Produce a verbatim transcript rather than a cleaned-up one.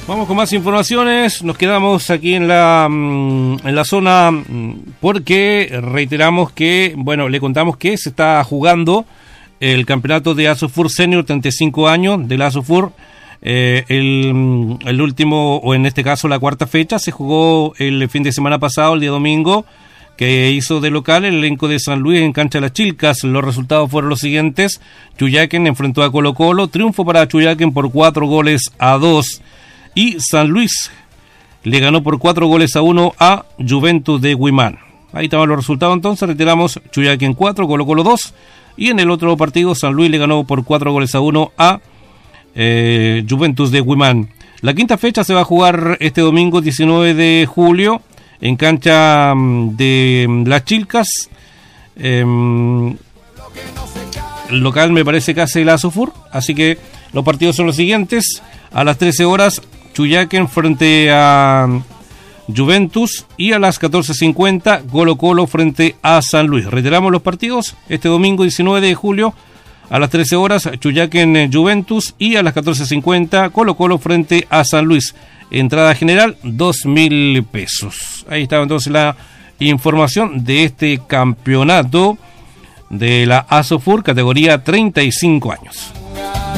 Vamos con más informaciones. Nos quedamos aquí en la en la zona porque reiteramos que, bueno, le contamos que se está jugando el campeonato de Asofur Senior, treinta y cinco años de la Asofur. Eh, el, el último, o en este caso la cuarta fecha, se jugó el fin de semana pasado, el día domingo, que hizo de local el elenco de San Luis en cancha de Las Chilcas. Los resultados fueron los siguientes: Chuyaquén enfrentó a Colo Colo, triunfo para Chuyaquén por cuatro goles a dos, y San Luis le ganó por cuatro goles a uno a Juventus de Huimán. Ahí estaban los resultados. Entonces retiramos: Chuyaquén cuatro, Colo Colo dos, y en el otro partido San Luis le ganó por cuatro goles a uno a eh, Juventus de Huimán. La quinta fecha se va a jugar este domingo diecinueve de julio en cancha de Las Chilcas. Eh, el local me parece que hace la Asofur, así que los partidos son los siguientes: a las trece horas Chuyaquén frente a Juventus, y a las catorce cincuenta Colo Colo frente a San Luis. Reiteramos los partidos: este domingo diecinueve de julio a las trece horas Chuyaquén Juventus, y a las catorce cincuenta Colo Colo frente a San Luis. Entrada general dos mil pesos. Ahí estaba entonces la información de este campeonato de la Asofur categoría treinta y cinco años.